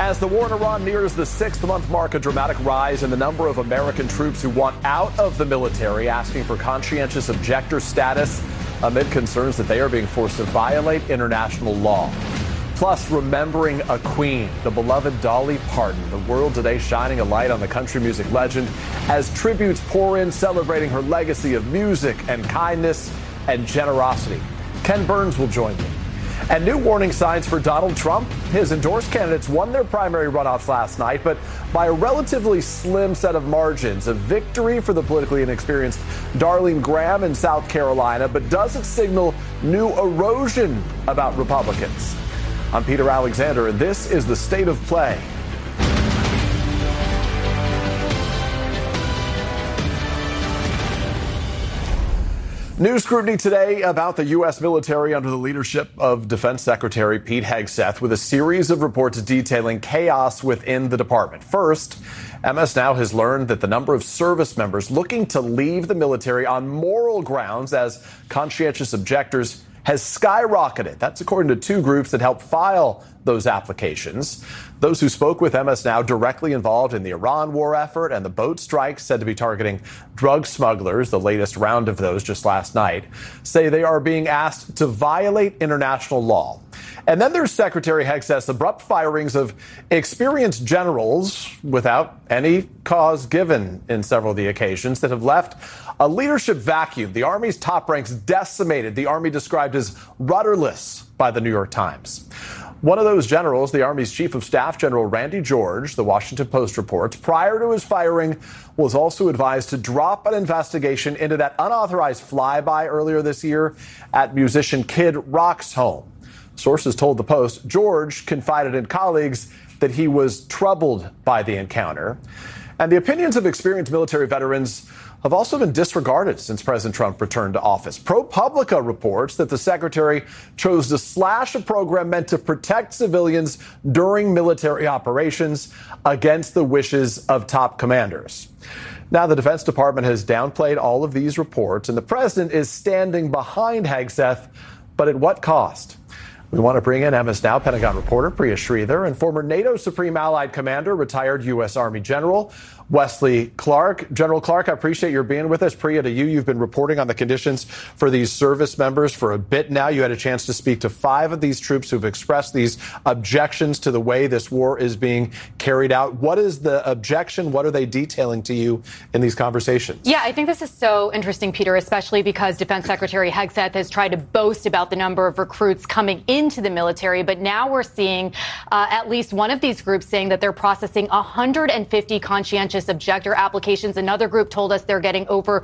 As the war in Iran nears the 6th-month mark, a dramatic rise in the number of American troops who want out of the military, asking for conscientious objector status amid concerns that they are being forced to violate international law. Plus, remembering a queen, the beloved Dolly Parton. The world today shining a light on the country music legend as tributes pour in, celebrating her legacy of music and kindness and generosity. Ken Burns will join me. And new warning signs for Donald Trump. His endorsed candidates won their primary runoffs last night, but by a relatively slim set of margins. A victory for the politically inexperienced Darlene Graham in South Carolina, but does it signal new erosion about Republicans? I'm Peter Alexander, and this is the State of Play. New scrutiny today about the U.S. military under the leadership of Defense Secretary Pete Hegseth, with a series of reports detailing chaos within the department. First, MS Now has learned that the number of service members looking to leave the military on moral grounds as conscientious objectors has skyrocketed. That's according to two groups that helped file those applications. Those who spoke with MS Now directly involved in the Iran war effort and the boat strikes said to be targeting drug smugglers, the latest round of those just last night, say they are being asked to violate international law. And then there's Secretary Hegseth's abrupt firings of experienced generals without any cause given in several of the occasions that have left a leadership vacuum. The Army's top ranks decimated. The Army described as rudderless by the New York Times. One of those generals, the Army's Chief of Staff, General Randy George, the Washington Post reports, prior to his firing, was also advised to drop an investigation into that unauthorized flyby earlier this year at musician Kid Rock's home. Sources told the Post George confided in colleagues that he was troubled by the encounter. And the opinions of experienced military veterans have also been disregarded since President Trump returned to office. ProPublica reports that the secretary chose to slash a program meant to protect civilians during military operations against the wishes of top commanders. Now, the Defense Department has downplayed all of these reports, and the president is standing behind Hegseth, but at what cost? We want to bring in MS Now Pentagon reporter Priya Sridhar and former NATO Supreme Allied Commander, retired U.S. Army General Wesley Clark. General Clark, I appreciate your being with us. Priya, to you, you've been reporting on the conditions for these service members for a bit now. You had a chance to speak to 5 of these troops who've expressed these objections to the way this war is being carried out. What is the objection? What are they detailing to you in these conversations? Yeah, I think this is so interesting, Peter, especially because Defense Secretary Hegseth has tried to boast about the number of recruits coming into the military. But now we're seeing at least one of these groups saying that they're processing 150 conscientious objector applications. Another group told us they're getting over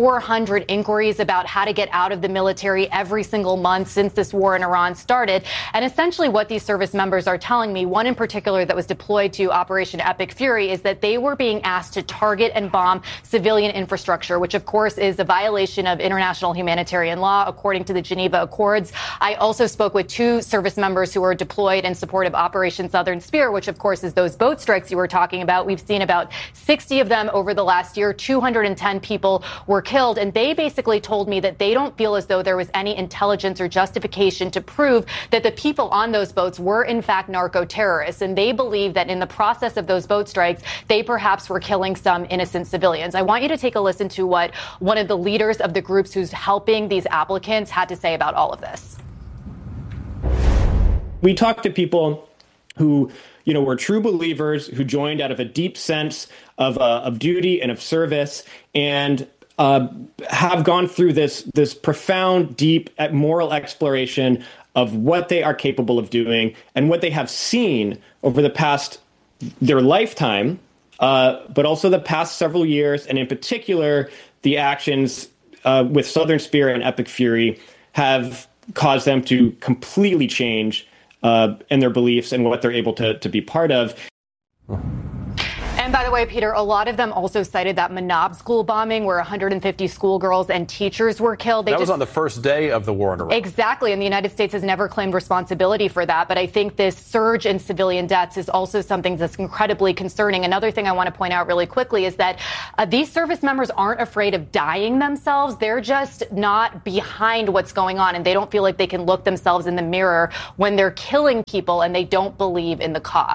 400 inquiries about how to get out of the military every single month since this war in Iran started. And essentially what these service members are telling me, one in particular that was deployed to Operation Epic Fury, is that they were being asked to target and bomb civilian infrastructure, which of course is a violation of international humanitarian law, according to the Geneva Accords. I also spoke with 2 service members who were deployed in support of Operation Southern Spear, which of course is those boat strikes you were talking about. We've seen about 60 of them over the last year. 210 people were killed. And they basically told me that they don't feel as though there was any intelligence or justification to prove that the people on those boats were in fact narco-terrorists. And they believe that in the process of those boat strikes, they perhaps were killing some innocent civilians. I want you to take a listen to what one of the leaders of the groups who's helping these applicants had to say about all of this. We talked to people who, were true believers, who joined out of a deep sense of duty and of service, and have gone through this profound, deep moral exploration of what they are capable of doing and what they have seen over their lifetime, but also the past several years, and in particular, the actions with Southern Spear and Epic Fury have caused them to completely change in their beliefs and what they're able to be part of. And by the way, Peter, a lot of them also cited that Manab school bombing where 150 schoolgirls and teachers were killed. That was on the first day of the war in Iraq. Exactly. And the United States has never claimed responsibility for that. But I think this surge in civilian deaths is also something that's incredibly concerning. Another thing I want to point out really quickly is that these service members aren't afraid of dying themselves. They're just not behind what's going on. And they don't feel like they can look themselves in the mirror when they're killing people and they don't believe in the cause.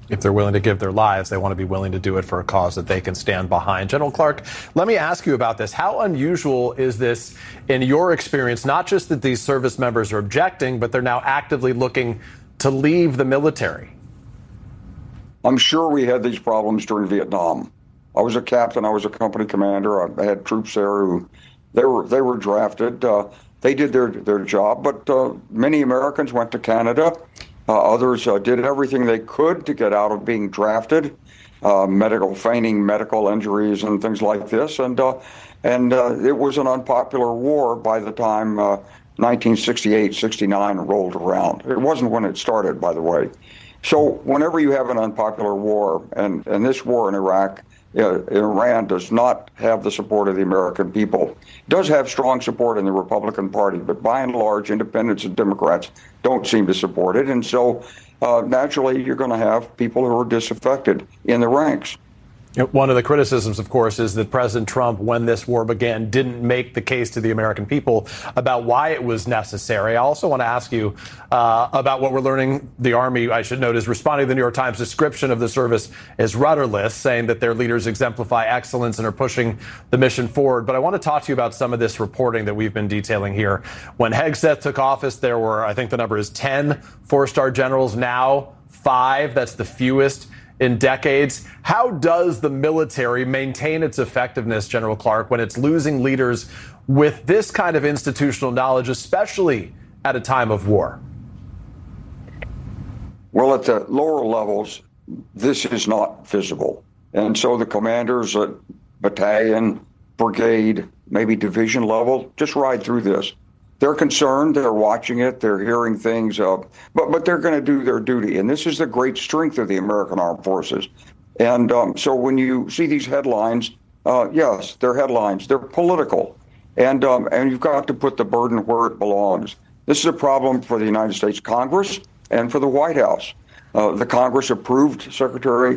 If they're willing to give their lives, they want to be willing to do it for a cause that they can stand behind. General Clark, let me ask you about this. How unusual is this in your experience, not just that these service members are objecting, but they're now actively looking to leave the military? I'm sure we had these problems during Vietnam. I was a captain. I was a company commander. I had troops there who they were drafted. They did their job, but many Americans went to Canada. Others did everything they could to get out of being drafted, feigning medical injuries and things like this. And it was an unpopular war by the time 1968, 69 rolled around. It wasn't when it started, by the way. So whenever you have an unpopular war, and this war in Iraq, Iran does not have the support of the American people. It does have strong support in the Republican Party, but by and large, independents and Democrats don't seem to support it. And so naturally, you're going to have people who are disaffected in the ranks. One of the criticisms, of course, is that President Trump, when this war began, didn't make the case to the American people about why it was necessary. I also want to ask you about what we're learning. The Army, I should note, is responding to the New York Times description of the service as rudderless, saying that their leaders exemplify excellence and are pushing the mission forward. But I want to talk to you about some of this reporting that we've been detailing here. When Hegseth took office, there were, I think the number is 10 four-star generals, now 5. That's the fewest in decades. How does the military maintain its effectiveness, General Clark, when it's losing leaders with this kind of institutional knowledge, especially at a time of war? Well, at the lower levels, this is not visible. And so the commanders at battalion, brigade, maybe division level, just ride through this. They're concerned, they're watching it, they're hearing things, but they're going to do their duty. And this is the great strength of the American Armed Forces. And so when you see these headlines, yes, they're headlines. They're political. And you've got to put the burden where it belongs. This is a problem for the United States Congress and for the White House. The Congress approved Secretary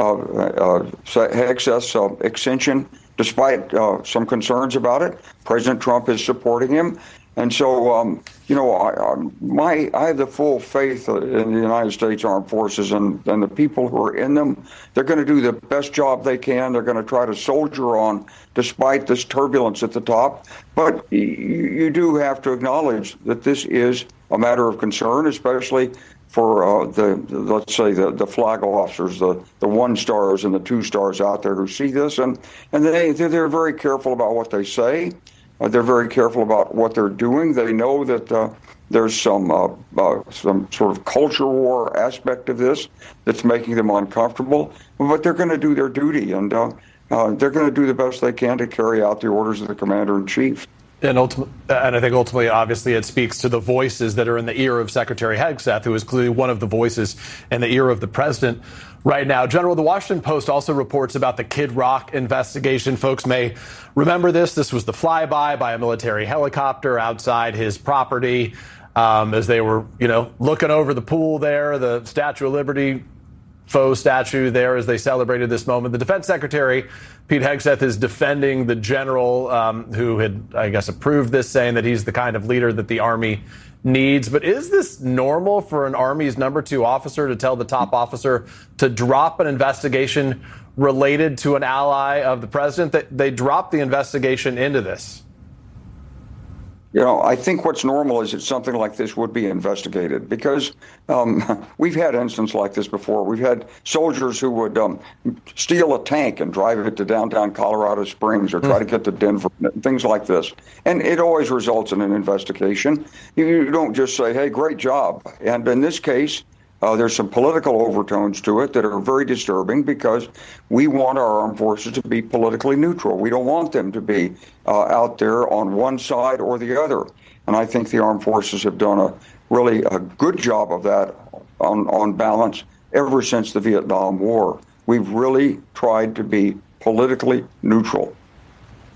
Hegseth's extension, despite some concerns about it. President Trump is supporting him. And so, I have the full faith in the United States Armed Forces and the people who are in them. They're going to do the best job they can. They're going to try to soldier on despite this turbulence at the top. But you do have to acknowledge that this is a matter of concern, especially for let's say the flag officers, the 1-stars and the 2-stars out there who see this, and they're very careful about what they say. They're very careful about what they're doing. They know that there's some sort of culture war aspect of this that's making them uncomfortable. But they're going to do their duty, and they're going to do the best they can to carry out the orders of the commander-in-chief. And I think ultimately, obviously, it speaks to the voices that are in the ear of Secretary Hegseth, who is clearly one of the voices in the ear of the president right now. General, the Washington Post also reports about the Kid Rock investigation. Folks may remember this. This was the flyby by a military helicopter outside his property as they were, looking over the pool there, the Statue of Liberty faux statue there as they celebrated this moment. The Defense Secretary, Pete Hegseth, is defending the general who had, I guess, approved this, saying that he's the kind of leader that the Army needs. But is this normal for an Army's number 2 officer to tell the top officer to drop an investigation related to an ally of the president? That they dropped the investigation into this? I think what's normal is that something like this would be investigated because we've had instances like this before. We've had soldiers who would steal a tank and drive it to downtown Colorado Springs or try to get to Denver, things like this. And it always results in an investigation. You don't just say, hey, great job. And in this case, there's some political overtones to it that are very disturbing because we want our armed forces to be politically neutral. We don't want them to be out there on one side or the other. And I think the armed forces have done a good job of that on balance ever since the Vietnam War. We've really tried to be politically neutral.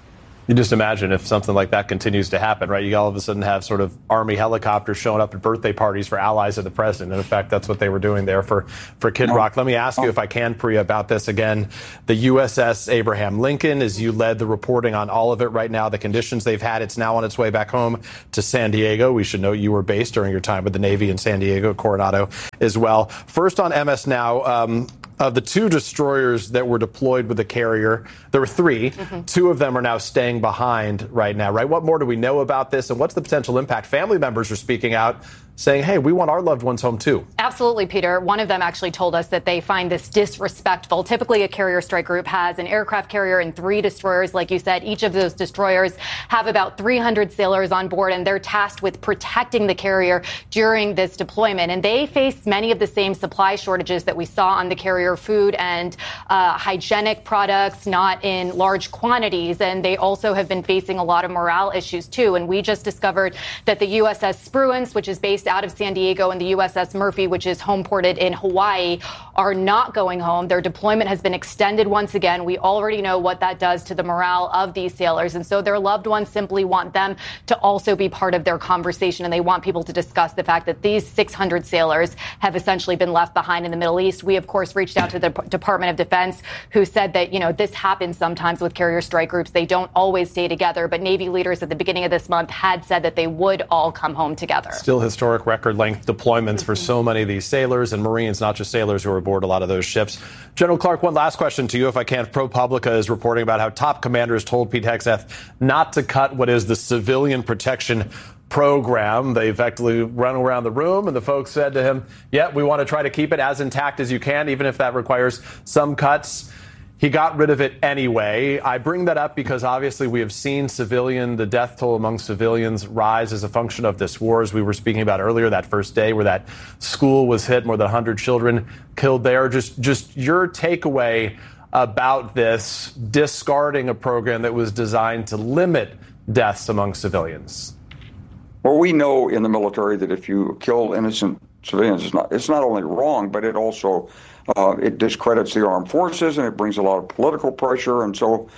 You just imagine if something like that continues to happen, right? You all of a sudden have sort of Army helicopters showing up at birthday parties for allies of the president. And in fact, that's what they were doing there for Kid Rock. Let me ask you, if I can, Priya, about this again. The USS Abraham Lincoln, as you led the reporting on all of it right now, the conditions they've had, it's now on its way back home to San Diego. We should note you were based during your time with the Navy in San Diego, Coronado as well. First on MS Now, of the 2 destroyers that were deployed with the carrier, there were 3. 2 of them are now staying behind right now, right? What more do we know about this, and what's the potential impact? Family members are speaking out, saying, hey, we want our loved ones home too. Absolutely, Peter. One of them actually told us that they find this disrespectful. Typically, a carrier strike group has an aircraft carrier and 3 destroyers. Like you said, each of those destroyers have about 300 sailors on board, and they're tasked with protecting the carrier during this deployment. And they face many of the same supply shortages that we saw on the carrier, food and hygienic products, not in large quantities. And they also have been facing a lot of morale issues, too. And we just discovered that the USS Spruance, which is based out of San Diego, and the USS Murphy, which is home ported in Hawaii, are not going home. Their deployment has been extended once again. We already know what that does to the morale of these sailors. And so their loved ones simply want them to also be part of their conversation. And they want people to discuss the fact that these 600 sailors have essentially been left behind in the Middle East. We, of course, reached out to the Department of Defense, who said that, this happens sometimes with carrier strike groups. They don't always stay together. But Navy leaders at the beginning of this month had said that they would all come home together. Still historic record-length deployments for so many of these sailors and Marines, not just sailors who are aboard a lot of those ships. General Clark, one last question to you, if I can. ProPublica is reporting about how top commanders told Pete Hegseth not to cut what is the civilian protection program. They effectively run around the room, and the folks said to him, yeah, we want to try to keep it as intact as you can, even if that requires some cuts. He got rid of it anyway. I bring that up because obviously we have seen the death toll among civilians rise as a function of this war, as we were speaking about earlier, that first day where that school was hit, more than 100 children killed there. Just your takeaway about this discarding a program that was designed to limit deaths among civilians. Well, we know in the military that if you kill innocent civilians, it's not only wrong, but it also it discredits the armed forces, and it brings a lot of political pressure, and so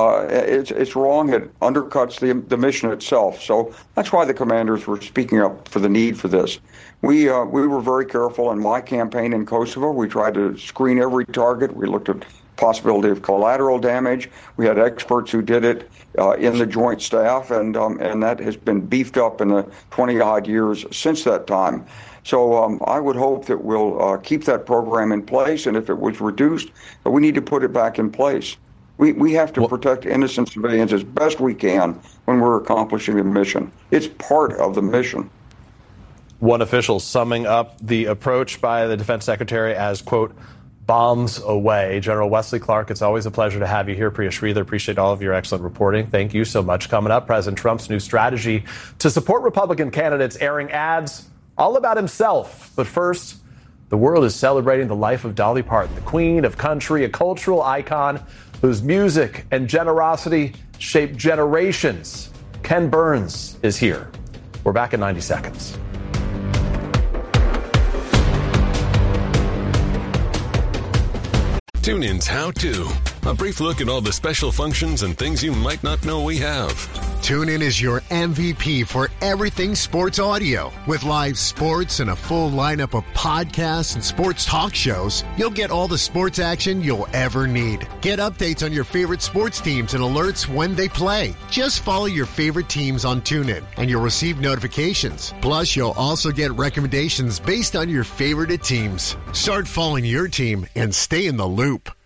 it's wrong. It undercuts the mission itself. So that's why the commanders were speaking up for the need for this. We were very careful in my campaign in Kosovo. We tried to screen every target. We looked at possibility of collateral damage. We had experts who did it in the Joint Staff, and that has been beefed up in the 20-odd years since that time. So I would hope that we'll keep that program in place, and if it was reduced, we need to put it back in place. We have to protect innocent civilians as best we can when we're accomplishing the mission. It's part of the mission. One official summing up the approach by the Defense Secretary as, quote, bombs away. General Wesley Clark, it's always a pleasure to have you here. Priya Sridhar, appreciate all of your excellent reporting. Thank you so much. Coming up, President Trump's new strategy to support Republican candidates, airing ads all about himself. But first, the world is celebrating the life of Dolly Parton, the queen of country, a cultural icon whose music and generosity shaped generations. Ken Burns is here. We're back in 90 seconds. TuneIn's How To. A brief look at all the special functions and things you might not know we have. TuneIn is your MVP for everything sports audio. With live sports and a full lineup of podcasts and sports talk shows, you'll get all the sports action you'll ever need. Get updates on your favorite sports teams and alerts when they play. Just follow your favorite teams on TuneIn, and you'll receive notifications. Plus, you'll also get recommendations based on your favorite teams. Start following your team and stay in the loop.